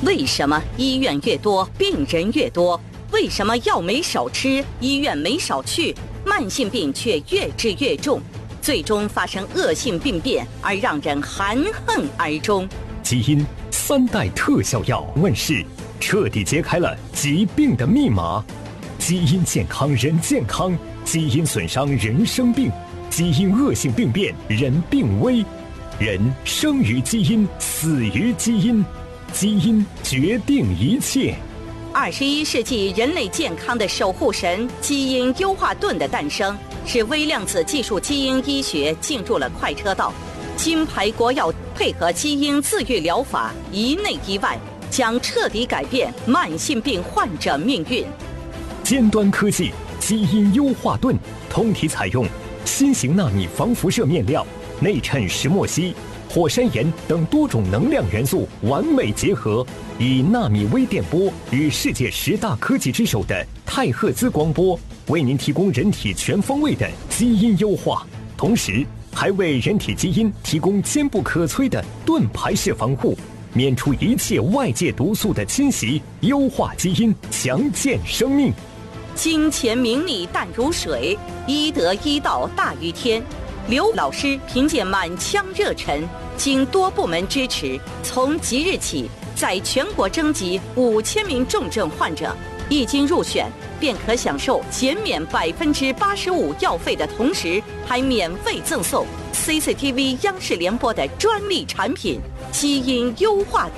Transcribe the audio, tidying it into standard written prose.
为什么医院越多，病人越多？为什么药没少吃，医院没少去，慢性病却越治越重，最终发生恶性病变，而让人含恨而终？ 基因3代特效药问世，彻底揭开了疾病的密码。基因健康人健康，基因损伤人生病，基因恶性病变人病危。人生于基因，死于基因，基因决定一切。 21世纪人类健康的守护神——基因优化盾的诞生，使微量子技术基因医学进入了快车道。金牌国药配合基因自愈疗法，一内一外，将彻底改变慢性病患者命运。 尖端科技基因优化盾，通体采用新型纳米防辐射面料，内衬石墨烯、火山岩等多种能量元素完美结合，以纳米微电波与世界10大科技之首的太赫兹光波，为您提供人体全方位的基因优化，同时还为人体基因提供坚不可摧的盾牌式防护，免除一切外界毒素的侵袭，优化基因，强健生命。 金钱名利淡如水，医德医道大于天。刘老师凭借满腔热忱，经多部门支持，从即日起在全国征集5000名重症患者，一经入选便可享受减免85%药费的同时，还免费赠送 CCTV 央视联播的专利产品——基因优化